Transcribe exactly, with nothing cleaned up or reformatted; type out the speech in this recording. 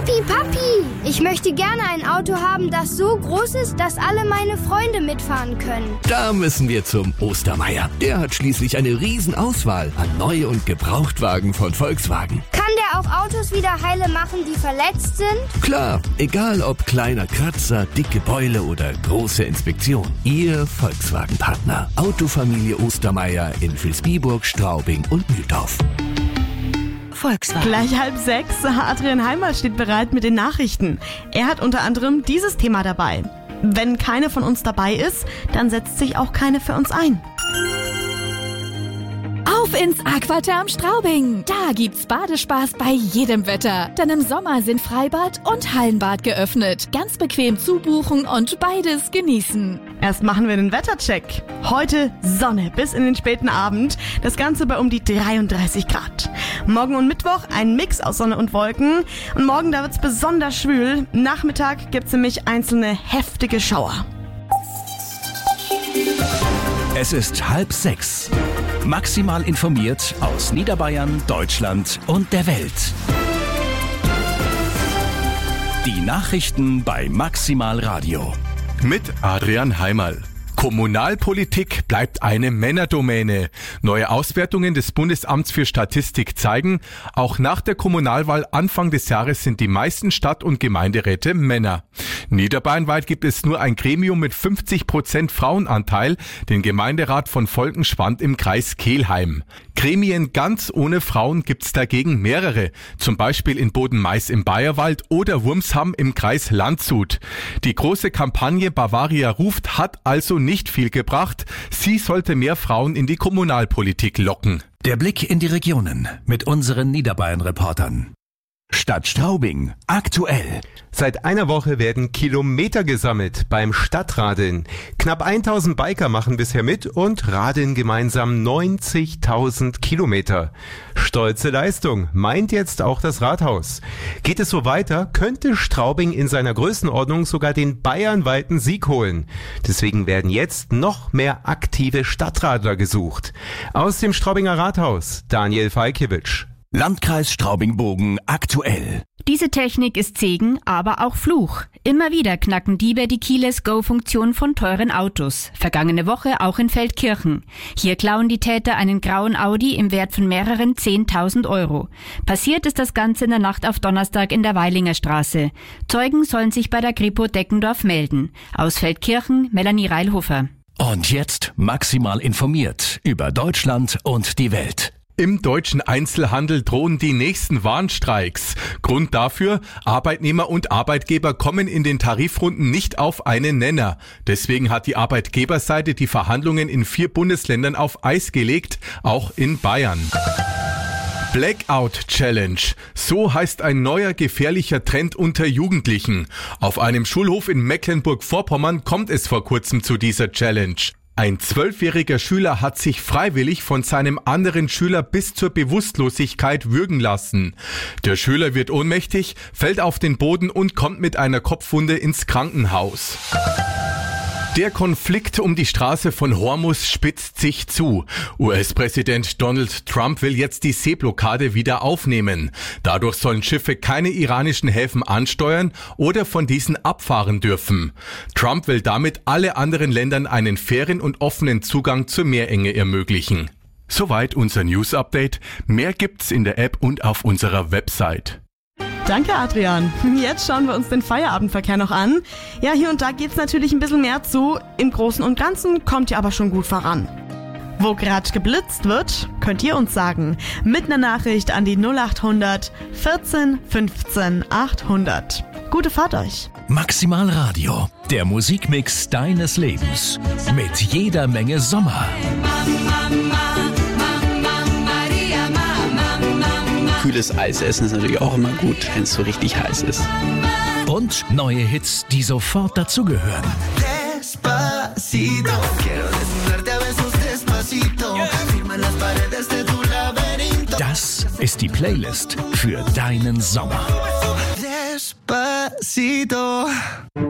Papi, Papi, ich möchte gerne ein Auto haben, das so groß ist, dass alle meine Freunde mitfahren können. Da müssen wir zum Ostermeier. Der hat schließlich eine Riesenauswahl an Neu- und Gebrauchtwagen von Volkswagen. Kann der auch Autos wieder heile machen, die verletzt sind? Klar, egal ob kleiner Kratzer, dicke Beule oder große Inspektion. Ihr Volkswagen-Partner. Autofamilie Ostermeier in Vilsbiburg, Straubing und Mühldorf. Volkswagen. Gleich halb sechs. Adrian Heimer steht bereit mit den Nachrichten. Er hat unter anderem dieses Thema dabei. Wenn keine von uns dabei ist, dann setzt sich auch keine für uns ein. Auf ins Aquaterm Straubing. Da gibt's Badespaß bei jedem Wetter. Denn im Sommer sind Freibad und Hallenbad geöffnet. Ganz bequem zubuchen und beides genießen. Erst machen wir den Wettercheck. Heute Sonne bis in den späten Abend. Das Ganze bei um die dreiunddreißig Grad. Morgen und Mittwoch ein Mix aus Sonne und Wolken. Und morgen, da wird's besonders schwül. Nachmittag gibt's nämlich einzelne heftige Schauer. Es ist halb sechs. Maximal informiert aus Niederbayern, Deutschland und der Welt. Die Nachrichten bei Maximal Radio. Mit Adrian Heimerl. Kommunalpolitik bleibt eine Männerdomäne. Neue Auswertungen des Bundesamts für Statistik zeigen, auch nach der Kommunalwahl Anfang des Jahres sind die meisten Stadt- und Gemeinderäte Männer. Niederbayernweit gibt es nur ein Gremium mit fünfzig Prozent Frauenanteil, den Gemeinderat von Volkenschwand im Kreis Kelheim. Gremien ganz ohne Frauen gibt's dagegen mehrere, zum Beispiel in Boden-Mais im Bayerwald oder Wurmsham im Kreis Landshut. Die große Kampagne Bavaria ruft hat also nicht viel gebracht. Sie sollte mehr Frauen in die Kommunalpolitik locken. Der Blick in die Regionen mit unseren Niederbayern-Reportern. Stadt Straubing, aktuell. Seit einer Woche werden Kilometer gesammelt beim Stadtradeln. Knapp tausend Biker machen bisher mit und radeln gemeinsam neunzigtausend Kilometer. Stolze Leistung, meint jetzt auch das Rathaus. Geht es so weiter, könnte Straubing in seiner Größenordnung sogar den bayernweiten Sieg holen. Deswegen werden jetzt noch mehr aktive Stadtradler gesucht. Aus dem Straubinger Rathaus, Daniel Falkiewicz. Landkreis Straubing-Bogen aktuell. Diese Technik ist Segen, aber auch Fluch. Immer wieder knacken Diebe die Keyless-Go-Funktion von teuren Autos. Vergangene Woche auch in Feldkirchen. Hier klauen die Täter einen grauen Audi im Wert von mehreren zehntausend Euro. Passiert ist das Ganze in der Nacht auf Donnerstag in der Weilinger Straße. Zeugen sollen sich bei der Kripo Deckendorf melden. Aus Feldkirchen, Melanie Reilhofer. Und jetzt maximal informiert über Deutschland und die Welt. Im deutschen Einzelhandel drohen die nächsten Warnstreiks. Grund dafür, Arbeitnehmer und Arbeitgeber kommen in den Tarifrunden nicht auf einen Nenner. Deswegen hat die Arbeitgeberseite die Verhandlungen in vier Bundesländern auf Eis gelegt, auch in Bayern. Blackout Challenge. So heißt ein neuer gefährlicher Trend unter Jugendlichen. Auf einem Schulhof in Mecklenburg-Vorpommern kommt es vor kurzem zu dieser Challenge. Ein zwölfjähriger Schüler hat sich freiwillig von seinem anderen Schüler bis zur Bewusstlosigkeit würgen lassen. Der Schüler wird ohnmächtig, fällt auf den Boden und kommt mit einer Kopfwunde ins Krankenhaus. Der Konflikt um die Straße von Hormuz spitzt sich zu. U S-Präsident Donald Trump will jetzt die Seeblockade wieder aufnehmen. Dadurch sollen Schiffe keine iranischen Häfen ansteuern oder von diesen abfahren dürfen. Trump will damit alle anderen Ländern einen fairen und offenen Zugang zur Meerenge ermöglichen. Soweit unser News-Update. Mehr gibt's in der App und auf unserer Website. Danke, Adrian. Jetzt schauen wir uns den Feierabendverkehr noch an. Ja, hier und da geht's natürlich ein bisschen mehr zu. Im Großen und Ganzen kommt ihr aber schon gut voran. Wo gerade geblitzt wird, könnt ihr uns sagen. Mit einer Nachricht an die null achthundert vierzehn fünfzehn achthundert. Gute Fahrt euch. Maximal Radio, der Musikmix deines Lebens. Mit jeder Menge Sommer. Kühles Eis essen ist natürlich auch immer gut, wenn es so richtig heiß ist. Und neue Hits, die sofort dazugehören. Das ist die Playlist für deinen Sommer. Despacito.